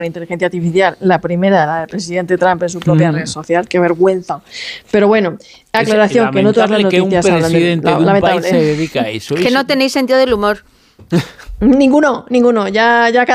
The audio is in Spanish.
inteligencia artificial, la primera, la del presidente Trump en su propia red social, qué vergüenza. Pero bueno, aclaración, que no todas las noticias hablan de... que un presidente de un país se dedica a eso. Que no tenéis sentido del humor. Ninguno, ya